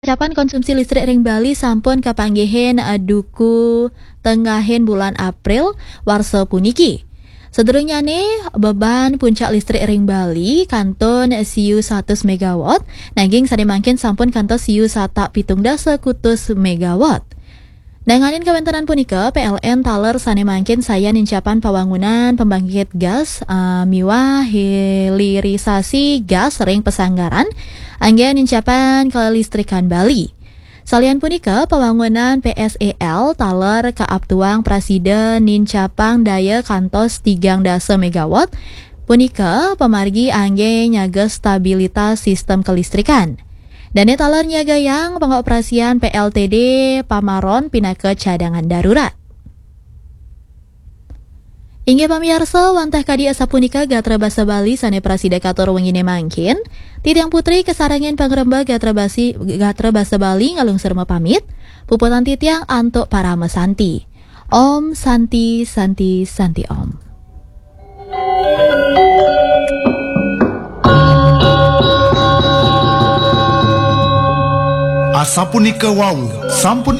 Kapan konsumsi listrik ring Bali sampun kapanggihin duku tengahin bulan April warsa puniki. Sedurungnya nih beban puncak listrik ring Bali kantun siu 100 megawatt, nanging sademangkin sampun kantos siu satak pitung dasa kutus megawatt. Nanganin kementerian punika PLN taler sanemangkin saya nincapan pawangunan pembangkit gas miwah hilirisasi gas ring pesanggaran angga nincapan kelistrikan Bali. Salian punika pawangunan PSEL taler kaaptuang presiden nincapang daya kantos 3 dasa megawatt punika pemargi angge nyaga stabilitas sistem kelistrikan. Dane taler nyagayang pengoperasian PLTD Pamaron pinake cadangan darurat. Inge pamiarsa wantah kadi asapunika gatra basa Bali sane prasida kator wengine mangkin. Titiang putri kesarangin pangrembag gatra basa Bali ngalungser pamit. Puputan titiang antuk parama santi. Om Santi Santi Santi Om. Asapunika wau sampun